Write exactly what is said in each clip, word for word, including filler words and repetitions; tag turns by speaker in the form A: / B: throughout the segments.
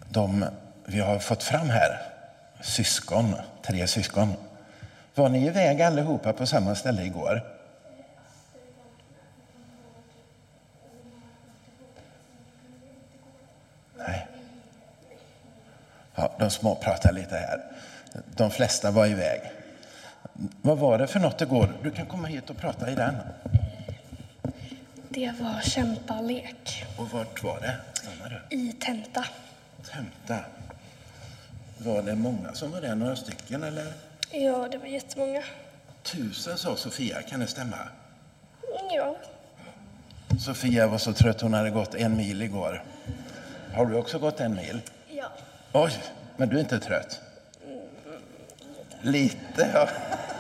A: de vi har fått fram här, syskon, tre syskon. Var ni iväg allihopa på samma ställe igår? Nej. Ja, de små pratar lite här. De flesta var iväg. Vad var det för något igår? Du kan komma hit och prata i den.
B: Det var kämpalek.
A: Och vart var det?
B: I Tenta.
A: Tenta. Var det många som var där? Några stycken eller?
B: Ja, det var jättemånga.
A: Tusen sa Sofia, kan det stämma?
B: Ja.
A: Sofia var så trött, hon hade gått en mil igår. Har du också gått en mil?
B: Ja.
A: Oj, men du är inte trött? Mm, lite. Lite, ja.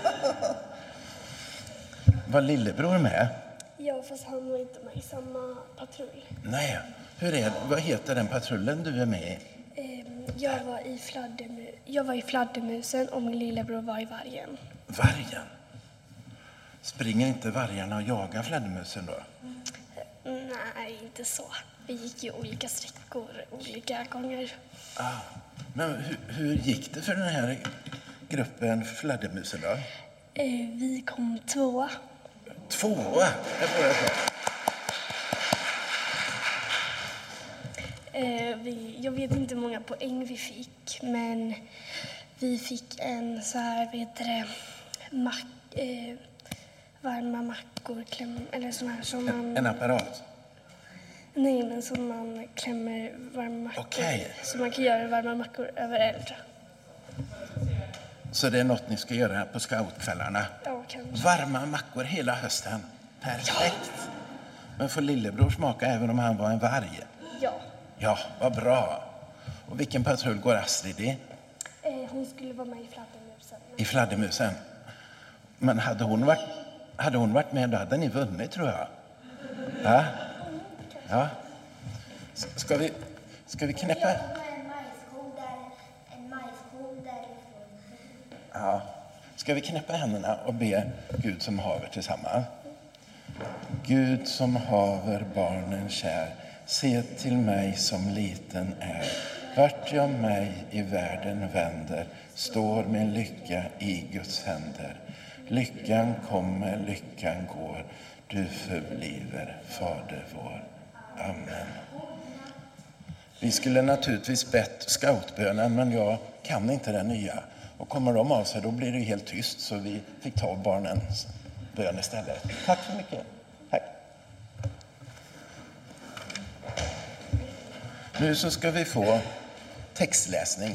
A: Var lillebror med?
B: Ja, fast han var inte med i samma patrull.
A: Nej, hur är det? Vad heter den patrullen du är med i?
B: Jag var i, fladdermu- jag var i fladdermusen och min lillebror var i vargen.
A: Vargen? Springer inte vargarna och jagar fladdermusen då?
B: Nej, inte så. Vi gick ju olika sträckor olika gånger.
A: Ah, men hur, hur gick det för den här gruppen fladdermusen då?
B: Vi kom tvåa.
A: Tvåa? Det får jag säga.
B: Vi, jag vet inte hur många poäng vi fick, men vi fick en så här, vad heter det, mack, eh, varma mackor, kläm, eller sån här som man...
A: En apparat?
B: Nej, men som man klämmer varma mackor.
A: Okej.
B: Så man kan göra varma mackor över eld.
A: Så det är något ni ska göra på scoutkvällarna?
B: Ja, kanske.
A: Varma mackor hela hösten? Perfekt! Ja. Men får lillebror smaka även om han var en varg?
B: Ja.
A: Ja, vad bra. Och vilken patrull går Astrid i?
B: Eh, hon skulle vara med i fladdermusen.
A: I fladdermusen? Men hade hon varit, hade hon varit med, då hade ni vunnit, tror jag. Ja? Ja. Ska vi, ska vi knäppa? Ja. Ska vi knäppa händerna och be Gud som haver tillsammans? Gud som haver barnen kär, se till mig som liten är. Vart jag mig i världen vänder, står min lycka i Guds händer. Lyckan kommer, lyckan går, du förbliver, Fader vår. Amen. Vi skulle naturligtvis bett scoutbönen, men jag kan inte den nya. Och kommer de av sig, då blir det helt tyst, så vi fick ta barnens bön istället. Tack så mycket. Tack. Nu så ska vi få textläsning.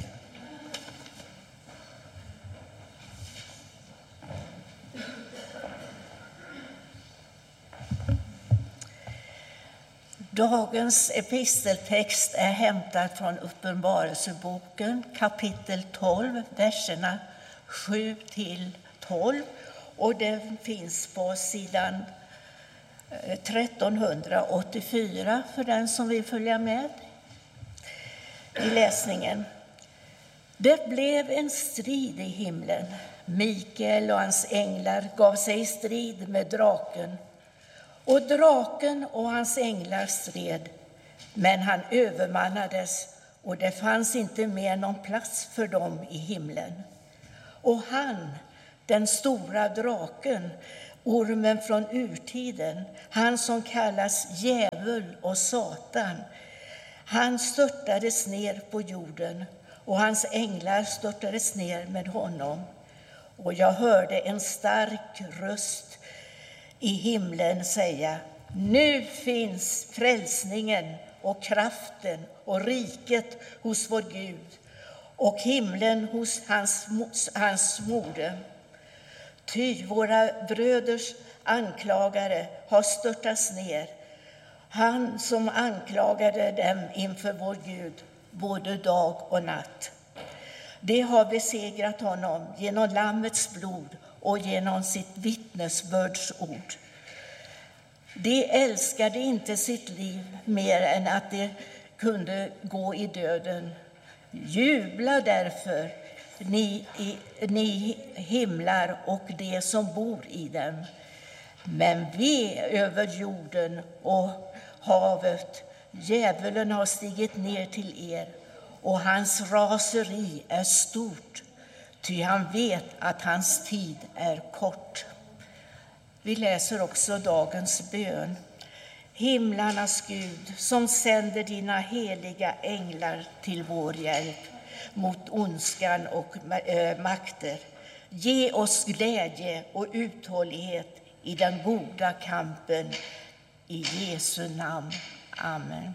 C: Dagens episteltext är hämtad från Uppenbarelseboken kapitel tolv, verserna sju till tolv, och den finns på sidan tretton åttiofyra för den som vill följa med i läsningen. Det blev en strid i himlen. Mikael och hans änglar gav sig i strid med draken. Och draken och hans änglar stred, men han övermannades och det fanns inte mer någon plats för dem i himlen. Och han, den stora draken, ormen från urtiden, han som kallas djävul och Satan, han störtades ner på jorden och hans änglar störtades ner med honom. Och jag hörde en stark röst i himlen säga: nu finns frälsningen och kraften och riket hos vår Gud och himlen hos hans, hans moder. Ty våra bröders anklagare har störtats ner, han som anklagade dem inför vår Gud både dag och natt. Det har besegrat honom genom lammets blod och genom sitt vittnesbördsord. De älskade inte sitt liv mer än att de kunde gå i döden. Jubla därför, ni, ni himlar och de som bor i dem. Men ve över jorden och havet, djävulen har stigit ner till er, och hans raseri är stort, ty han vet att hans tid är kort. Vi läser också dagens bön. Himlarnas Gud, som sänder dina heliga änglar till vår hjälp mot ondskan och makter. Ge oss glädje och uthållighet i den goda kampen. I Jesu namn. Amen.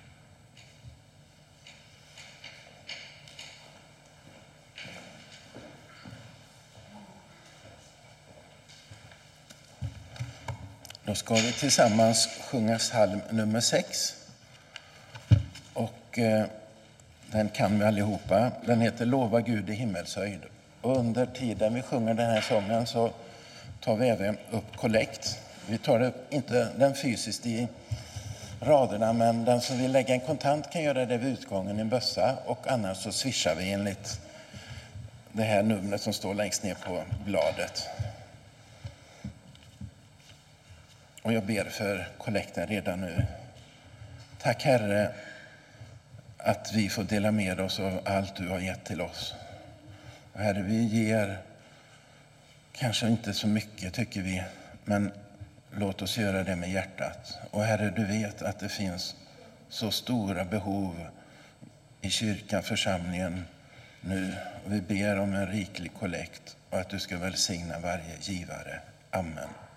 A: Då ska vi tillsammans sjunga psalm nummer sex. Och eh, den kan vi allihopa. Den heter Lova Gud i himmelshöjd. Och under tiden vi sjunger den här sången så tar vi även upp kollekt. Vi tar upp inte den fysiskt i raderna, men den som vill lägga en kontant kan göra det vid utgången i en bössa. Och annars så swishar vi enligt det här numret som står längst ner på bladet. Och jag ber för kollekten redan nu. Tack Herre att vi får dela med oss av allt du har gett till oss. Och Herre, vi ger kanske inte så mycket tycker vi, men låt oss göra det med hjärtat. Och Herre, du vet att det finns så stora behov i kyrkan, församlingen nu. Och vi ber om en riklig kollekt och att du ska välsigna varje givare. Amen.